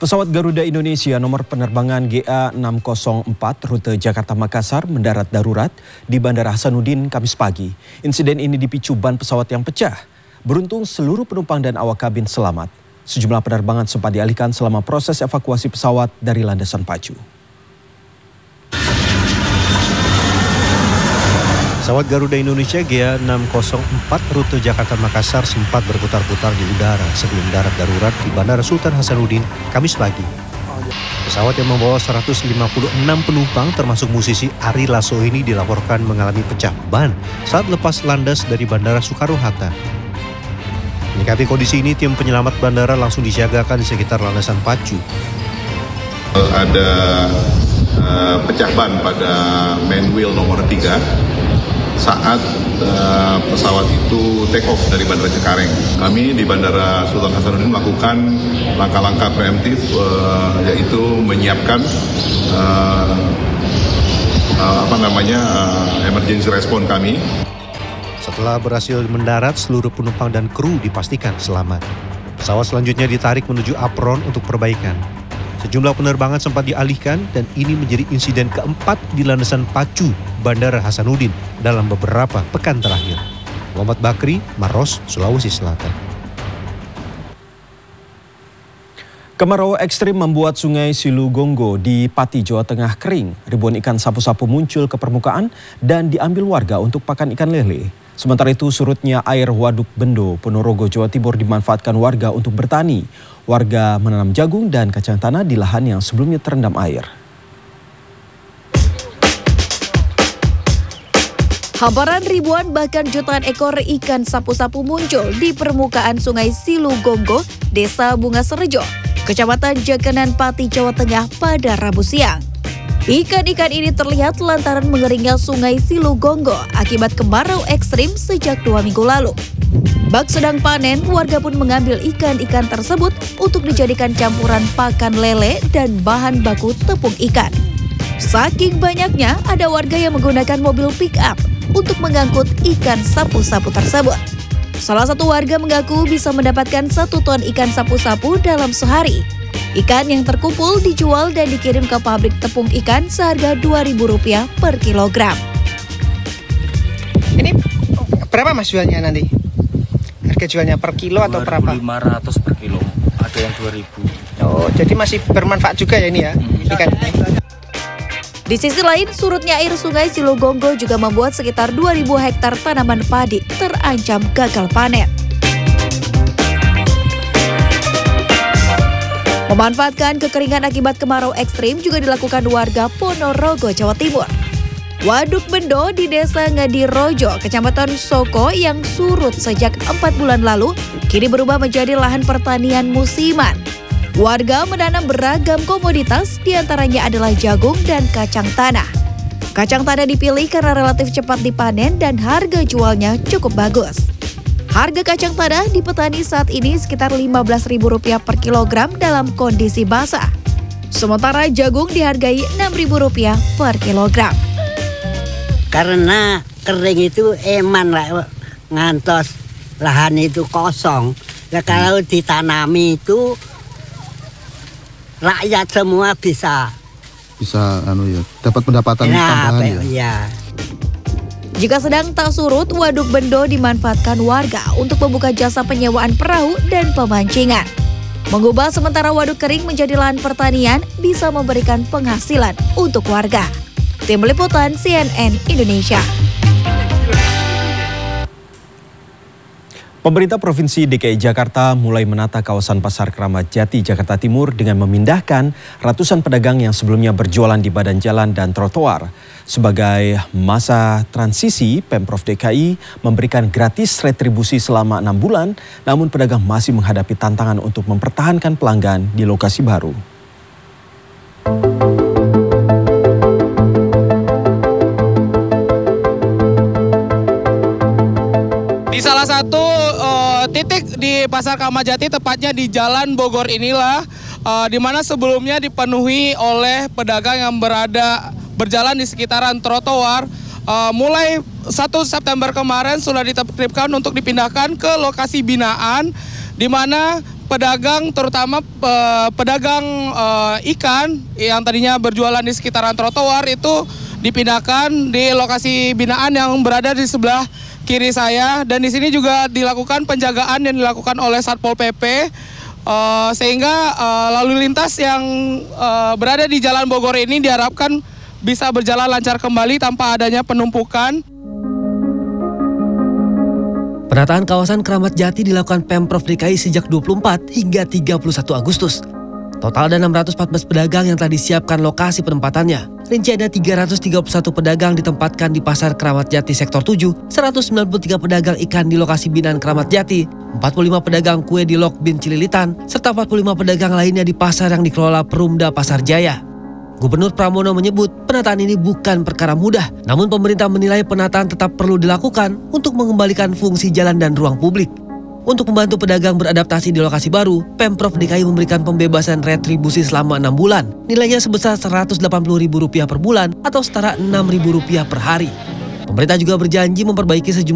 Pesawat Garuda Indonesia nomor penerbangan GA604 rute Jakarta-Makassar mendarat darurat di Bandara Hasanuddin Kamis pagi. Insiden ini dipicu ban pesawat yang pecah. Beruntung seluruh penumpang dan awak kabin selamat. Sejumlah penerbangan sempat dialihkan selama proses evakuasi pesawat dari landasan pacu. Pesawat Garuda Indonesia GA604 rute Jakarta-Makassar sempat berputar-putar di udara sebelum mendarat darurat di Bandara Sultan Hasanuddin Kamis pagi. Pesawat yang membawa 156 penumpang termasuk musisi Ari Lasso ini dilaporkan mengalami pecah ban saat lepas landas dari Bandara Soekarno-Hatta. Menyikapi kondisi ini, tim penyelamat bandara langsung disiagakan di sekitar landasan pacu. Ada pecah ban pada main wheel nomor 3 saat pesawat itu take off dari Bandara Cengkareng. Kami di Bandara Sultan Hasanuddin melakukan langkah-langkah preemptif, yaitu menyiapkan emergency response kami. Setelah berhasil mendarat, seluruh penumpang dan kru dipastikan selamat. Pesawat selanjutnya ditarik menuju apron untuk perbaikan. Sejumlah penerbangan sempat dialihkan dan ini menjadi insiden keempat di landasan pacu Bandara Hasanuddin dalam beberapa pekan terakhir. Muhammad Bakri, Maros, Sulawesi Selatan. Kemarau ekstrim membuat Sungai Silugonggo di Pati, Jawa Tengah kering. Ribuan ikan sapu-sapu muncul ke permukaan dan diambil warga untuk pakan ikan lele. Sementara itu surutnya air Waduk Bendo, Ponorogo, Jawa Timur dimanfaatkan warga untuk bertani. Warga menanam jagung dan kacang tanah di lahan yang sebelumnya terendam air. Hamparan ribuan bahkan jutaan ekor ikan sapu-sapu muncul di permukaan Sungai Silugonggo, Desa Bunga Serejo, Kecamatan Jakenan, Pati, Jawa Tengah pada Rabu siang. Ikan-ikan ini terlihat lantaran mengeringnya Sungai Silugonggo akibat kemarau ekstrim sejak 2 minggu lalu. Bak sedang panen, warga pun mengambil ikan-ikan tersebut untuk dijadikan campuran pakan lele dan bahan baku tepung ikan. Saking banyaknya, ada warga yang menggunakan mobil pick-up untuk mengangkut ikan sapu-sapu tersebut. Salah satu warga mengaku bisa mendapatkan 1 ton ikan sapu-sapu dalam sehari. Ikan yang terkumpul dijual dan dikirim ke pabrik tepung ikan seharga Rp2.000 per kilogram. Ini berapa mas jualnya nanti? Harga jualnya per kilo atau berapa? 2.500 per kilo, ada yang 2.000. Oh, jadi masih bermanfaat juga ya ini ya, ikan ini. Di sisi lain, surutnya air Sungai Silugonggo juga membuat sekitar 2.000 hektar tanaman padi terancam gagal panen. Memanfaatkan kekeringan akibat kemarau ekstrim juga dilakukan warga Ponorogo, Jawa Timur. Waduk Bendo di Desa Ngadirojo, Kecamatan Soko yang surut sejak 4 bulan lalu, kini berubah menjadi lahan pertanian musiman. Warga menanam beragam komoditas, diantaranya adalah jagung dan kacang tanah. Kacang tanah dipilih karena relatif cepat dipanen dan harga jualnya cukup bagus. Harga kacang tanah di petani saat ini sekitar Rp15.000 per kilogram dalam kondisi basah. Sementara jagung dihargai Rp6.000 per kilogram. Karena kering itu eman lah, ngantos lahan itu kosong. Nah, kalau ditanami itu rakyat semua bisa dapat pendapatan tambahan ya. Jika sedang tak surut, Waduk Bendo dimanfaatkan warga untuk membuka jasa penyewaan perahu dan pemancingan. Mengubah sementara waduk kering menjadi lahan pertanian bisa memberikan penghasilan untuk warga. Tim Liputan CNN Indonesia. Pemerintah Provinsi DKI Jakarta mulai menata kawasan Pasar Kramat Jati, Jakarta Timur dengan memindahkan ratusan pedagang yang sebelumnya berjualan di badan jalan dan trotoar. Sebagai masa transisi, Pemprov DKI memberikan gratis retribusi selama 6 bulan, namun pedagang masih menghadapi tantangan untuk mempertahankan pelanggan di lokasi baru. Di salah satu titik di Pasar Kramat Jati, tepatnya di Jalan Bogor inilah, di mana sebelumnya dipenuhi oleh pedagang yang berjalan di sekitaran trotoar. Mulai 1 September kemarin sudah ditertibkan untuk dipindahkan ke lokasi binaan, di mana pedagang, terutama pedagang ikan yang tadinya berjualan di sekitaran trotoar itu dipindahkan di lokasi binaan yang berada di sebelah kiri saya, dan di sini juga dilakukan penjagaan yang dilakukan oleh Satpol PP sehingga lalu lintas yang berada di Jalan Bogor ini diharapkan bisa berjalan lancar kembali tanpa adanya penumpukan. Penataan kawasan Kramat Jati dilakukan Pemprov DKI sejak 24 hingga 31 Agustus. Total ada 614 pedagang yang telah disiapkan lokasi penempatannya. Rinci ada 331 pedagang ditempatkan di Pasar Kramat Jati Sektor 7, 193 pedagang ikan di lokasi binaan Kramat Jati, 45 pedagang kue di Lok Bin Cililitan, serta 45 pedagang lainnya di pasar yang dikelola Perumda Pasar Jaya. Gubernur Pramono menyebut penataan ini bukan perkara mudah, namun pemerintah menilai penataan tetap perlu dilakukan untuk mengembalikan fungsi jalan dan ruang publik. Untuk membantu pedagang beradaptasi di lokasi baru, Pemprov DKI memberikan pembebasan retribusi selama 6 bulan, nilainya sebesar Rp180.000 per bulan atau setara Rp6.000 per hari. Pemerintah juga berjanji memperbaiki sejumlah